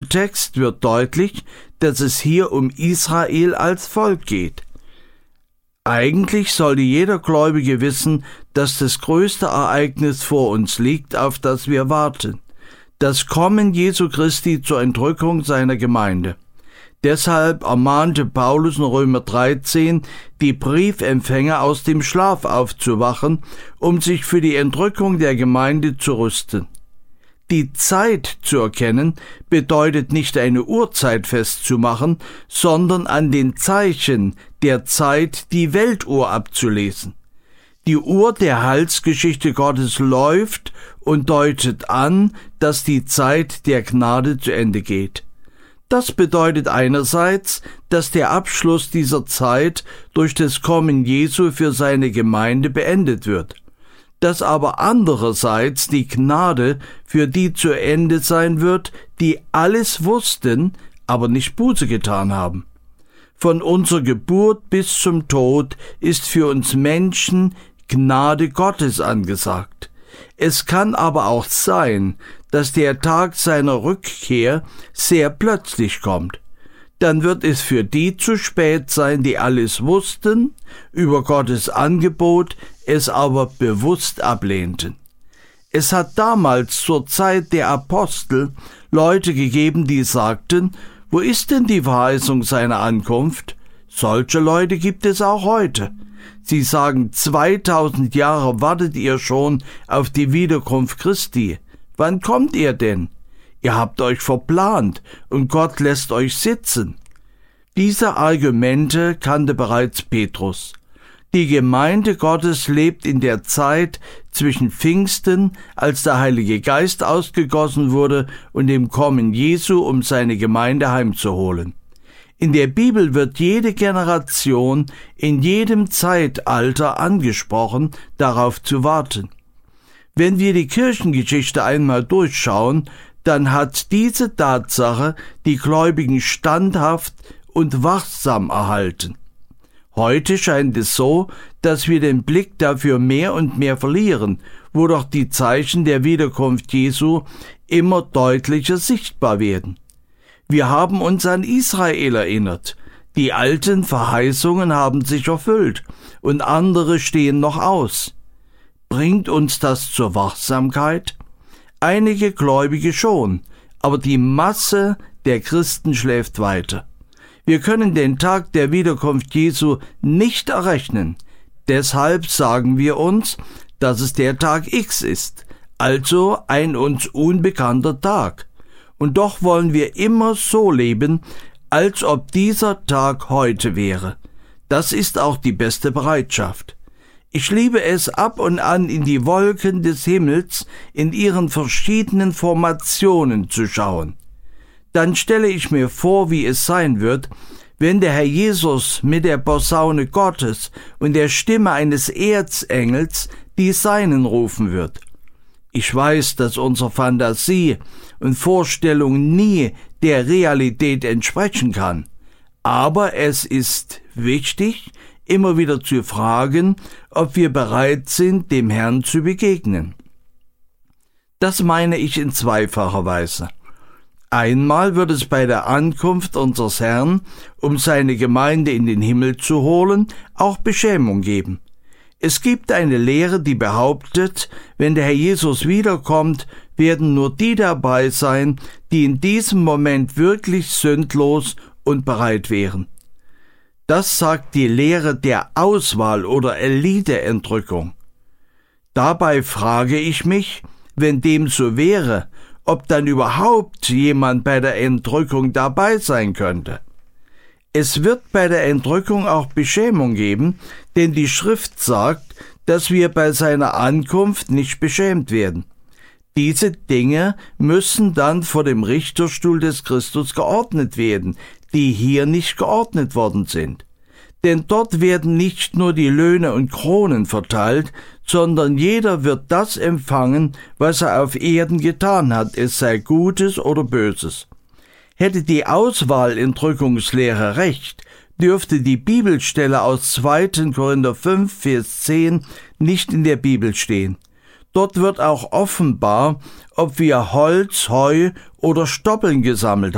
Bibeltext wird deutlich, dass es hier um Israel als Volk geht. Eigentlich sollte jeder Gläubige wissen, dass das größte Ereignis vor uns liegt, auf das wir warten: das Kommen Jesu Christi zur Entrückung seiner Gemeinde. Deshalb ermahnte Paulus in Römer 13, die Briefempfänger aus dem Schlaf aufzuwachen, um sich für die Entrückung der Gemeinde zu rüsten. Die Zeit zu erkennen bedeutet nicht eine Uhrzeit festzumachen, sondern an den Zeichen der Zeit die Weltuhr abzulesen. Die Uhr der Heilsgeschichte Gottes läuft und deutet an, dass die Zeit der Gnade zu Ende geht. Das bedeutet einerseits, dass der Abschluss dieser Zeit durch das Kommen Jesu für seine Gemeinde beendet wird, dass aber andererseits die Gnade für die zu Ende sein wird, die alles wussten, aber nicht Buße getan haben. Von unserer Geburt bis zum Tod ist für uns Menschen Gnade Gottes angesagt. Es kann aber auch sein, dass der Tag seiner Rückkehr sehr plötzlich kommt. Dann wird es für die zu spät sein, die alles wussten über Gottes Angebot, es aber bewusst ablehnten. Es hat damals zur Zeit der Apostel Leute gegeben, die sagten: Wo ist denn die Verheißung seiner Ankunft? Solche Leute gibt es auch heute. Sie sagen, 2000 Jahre wartet ihr schon auf die Wiederkunft Christi. Wann kommt ihr denn? Ihr habt euch verplant und Gott lässt euch sitzen. Diese Argumente kannte bereits Petrus. Die Gemeinde Gottes lebt in der Zeit zwischen Pfingsten, als der Heilige Geist ausgegossen wurde, und dem Kommen Jesu, um seine Gemeinde heimzuholen. In der Bibel wird jede Generation in jedem Zeitalter angesprochen, darauf zu warten. Wenn wir die Kirchengeschichte einmal durchschauen, dann hat diese Tatsache die Gläubigen standhaft und wachsam erhalten. Heute scheint es so, dass wir den Blick dafür mehr und mehr verlieren, wo doch die Zeichen der Wiederkunft Jesu immer deutlicher sichtbar werden. Wir haben uns an Israel erinnert. Die alten Verheißungen haben sich erfüllt und andere stehen noch aus. Bringt uns das zur Wachsamkeit? Einige Gläubige schon, aber die Masse der Christen schläft weiter. Wir können den Tag der Wiederkunft Jesu nicht errechnen. Deshalb sagen wir uns, dass es der Tag X ist, also ein uns unbekannter Tag. Und doch wollen wir immer so leben, als ob dieser Tag heute wäre. Das ist auch die beste Bereitschaft. Ich liebe es, ab und an in die Wolken des Himmels in ihren verschiedenen Formationen zu schauen. Dann stelle ich mir vor, wie es sein wird, wenn der Herr Jesus mit der Posaune Gottes und der Stimme eines Erzengels die Seinen rufen wird. Ich weiß, dass unsere Fantasie und Vorstellung nie der Realität entsprechen kann, aber es ist wichtig, immer wieder zu fragen, ob wir bereit sind, dem Herrn zu begegnen. Das meine ich in zweifacher Weise. Einmal wird es bei der Ankunft unseres Herrn, um seine Gemeinde in den Himmel zu holen, auch Beschämung geben. Es gibt eine Lehre, die behauptet, wenn der Herr Jesus wiederkommt, werden nur die dabei sein, die in diesem Moment wirklich sündlos und bereit wären. Das sagt die Lehre der Auswahl oder Elite-Entrückung. Dabei frage ich mich, wenn dem so wäre, ob dann überhaupt jemand bei der Entrückung dabei sein könnte. Es wird bei der Entrückung auch Beschämung geben, denn die Schrift sagt, dass wir bei seiner Ankunft nicht beschämt werden. Diese Dinge müssen dann vor dem Richterstuhl des Christus geordnet werden, die hier nicht geordnet worden sind. Denn dort werden nicht nur die Löhne und Kronen verteilt, sondern jeder wird das empfangen, was er auf Erden getan hat, es sei Gutes oder Böses. Hätte die Auswahlentrückungslehre recht, dürfte die Bibelstelle aus 2. Korinther 5, Vers 10 nicht in der Bibel stehen. Dort wird auch offenbar, ob wir Holz, Heu oder Stoppeln gesammelt